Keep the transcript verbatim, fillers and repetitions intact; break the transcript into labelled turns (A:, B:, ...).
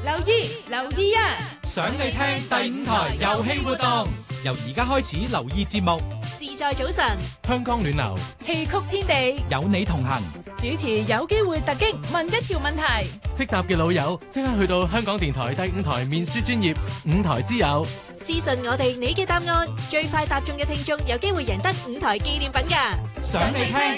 A: 留意留意啊！
B: 想你聽第五台遊戲活動，由而家開始留意節目。
C: 自在早晨，
D: 香港暖流，
A: 戲曲天地
B: 有你同行，
A: 主持有機會突擊問一條問題，
D: 識答嘅老友即刻去到香港電台第五台面書專頁五台之友
C: 私信我哋你嘅答案，最快答中嘅聽眾有機會贏得五台紀念品㗎。
B: 想你聽